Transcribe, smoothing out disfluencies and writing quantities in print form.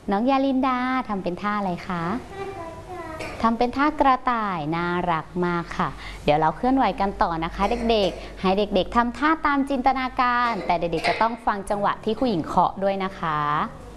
น้องยาลินดาทำเป็นท่าอะไรคะทำเป็นท่ากระต่ายน่ารักมากค่ะเดี๋ยวเราเคลื่อนไหวกันต่อนะคะเด็กๆให้เด็กๆทำท่าตามจินตนาการแต่เด็กๆจะต้องฟังจังหวะที่ครูหญิงเคาะด้วยนะคะ